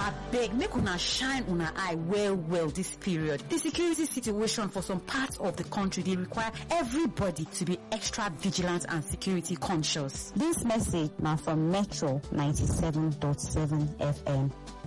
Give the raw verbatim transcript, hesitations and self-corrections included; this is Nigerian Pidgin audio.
abeg make una shine una eye well well this period. The security situation for some parts of the country dey require everybody to be extra vigilant and security conscious. This message now from Metro ninety-seven point seven F M.